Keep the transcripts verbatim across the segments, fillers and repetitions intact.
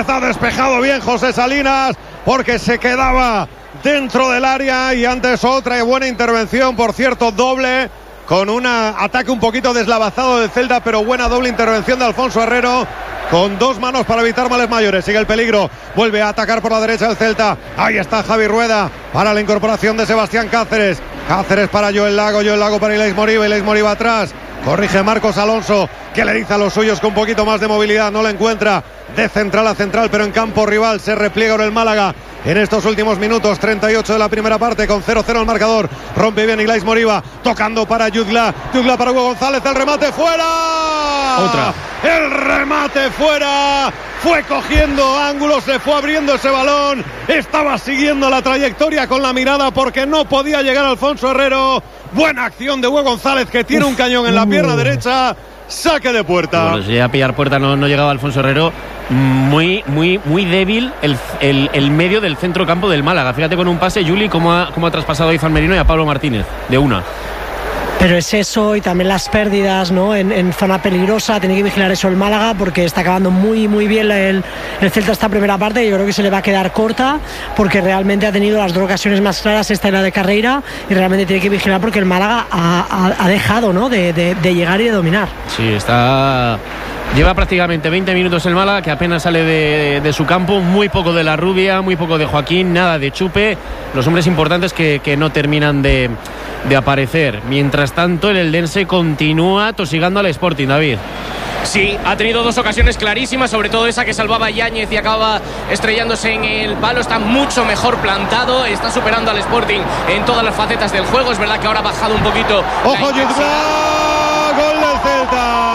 vez ha despejado bien José Salinas, porque se quedaba dentro del área. Y antes otra buena intervención, por cierto, doble, con un ataque un poquito deslavazado del Celta, pero buena doble intervención de Alfonso Herrero, con dos manos para evitar males mayores. Sigue el peligro, vuelve a atacar por la derecha el Celta. Ahí está Javi Rueda para la incorporación de Sebastián Cáceres. Cáceres para Joel Lago, Joel Lago para Ilaix Moriba, Ilaix Moriba atrás. Corrige Marcos Alonso, que le dice a los suyos con un poquito más de movilidad, no la encuentra de central a central, pero en campo rival se repliega ahora el Málaga en estos últimos minutos. Treinta y ocho de la primera parte, con cero cero el marcador. Rompe bien Ilaix Moriba, tocando para Jutgla, Jutgla para Hugo González, el remate fuera. Otra. El remate fuera. Fue cogiendo ángulos, se fue abriendo ese balón. Estaba siguiendo la trayectoria con la mirada porque no podía llegar Alfonso Herrero. Buena acción de Hugo González, que tiene un cañón en la pierna derecha. Saque de puerta. Bueno, si llega a pillar puerta no, no llegaba Alfonso Herrero. Muy, muy, muy débil el, el, el medio del centro campo del Málaga. Fíjate con un pase, Juli, cómo ha, cómo ha traspasado a Izan Merino y a Pablo Martínez de una. Pero es eso, y también las pérdidas, ¿no? En, en zona peligrosa, tiene que vigilar eso el Málaga, porque está acabando muy muy bien el, el Celta esta primera parte, y yo creo que se le va a quedar corta, porque realmente ha tenido las dos ocasiones más claras, esta y la de Carreira, y realmente tiene que vigilar porque el Málaga ha, ha, ha dejado, ¿no? de, de, de llegar y de dominar. Sí, está... Lleva prácticamente veinte minutos el Málaga, que apenas sale de, de su campo. Muy poco de La Rubia, muy poco de Joaquín, nada de Chupe. Los hombres importantes que, que no terminan de, de aparecer. Mientras tanto, el eldense continúa tosigando al Sporting, David. Sí, ha tenido dos ocasiones clarísimas, sobre todo esa que salvaba Yáñez y acaba estrellándose en el palo. Está mucho mejor plantado, está superando al Sporting en todas las facetas del juego. Es verdad que ahora ha bajado un poquito. ¡Ojo, Jutgla! ¡Gol del Celta!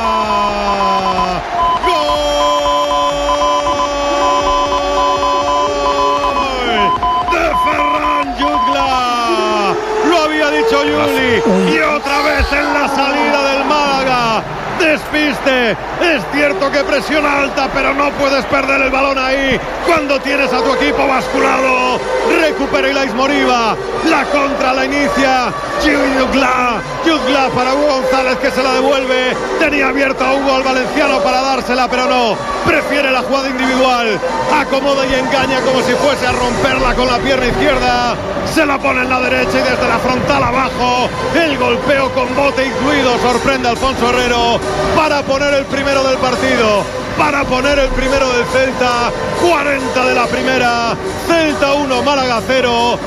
Yuli, y otra vez en la salida del Málaga. Despiste, es cierto que presión alta, pero no puedes perder el balón ahí cuando tienes a tu equipo basculado. Recupera Ilaix Moriba, la contra la inicia Jutgla, Jutgla para Hugo González, que se la devuelve. Tenía abierto a Hugo, al valenciano, para dársela, pero no, prefiere la jugada individual, acomoda y engaña como si fuese a romperla con la pierna izquierda. Se la pone en la derecha y desde la frontal abajo, el golpeo con bote incluido, sorprende a Alfonso Herrero para poner el primero del partido, para poner el primero del Celta. Cuarenta de la primera, Celta uno, Málaga cero.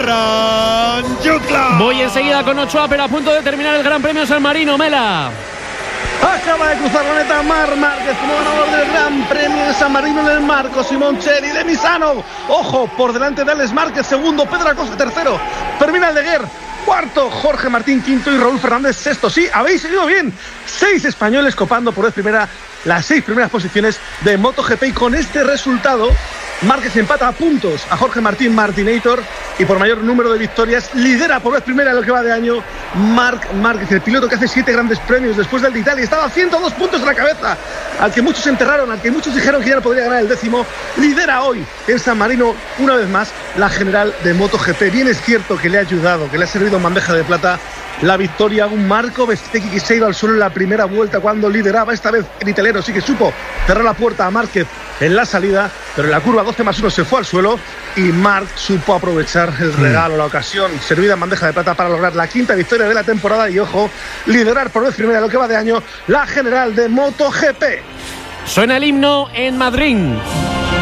Ferran Jutgla. Voy enseguida con Ochoa, pero a punto de terminar el Gran Premio San Marino. Mela. Acaba de cruzar la meta Marc Márquez como ganador del Gran Premio de San Marino en el marco. Simoncelli de Misano, ojo, por delante de Alex Márquez, segundo, Pedro Acosta tercero, Fermín Aldeguer cuarto, Jorge Martín quinto y Raúl Fernández sexto. Sí, habéis seguido bien, seis españoles copando por vez primera las seis primeras posiciones de MotoGP, y con este resultado Márquez empata a puntos a Jorge Martín Martinator, y por mayor número de victorias lidera por vez primera lo que va de año Marc Márquez, el piloto que hace siete grandes premios después del de Italia. Estaba a ciento dos puntos de la cabeza, al que muchos enterraron, al que muchos dijeron que ya no podría ganar el décimo. Lidera hoy en San Marino una vez más la general de MotoGP. Bien es cierto que le ha ayudado, que le ha servido en bandeja de plata la victoria a un Marco Bezzecchi que se iba al suelo en la primera vuelta cuando lideraba. Esta vez el italero sí que supo cerrar la puerta a Márquez en la salida, pero en la curva doce más uno se fue al suelo y Marc supo aprovechar el regalo, la ocasión servida en bandeja de plata para lograr la quinta victoria de la temporada y, ojo, liderar por vez primera lo que va de año la general de MotoGP. Suena el himno en Madrid.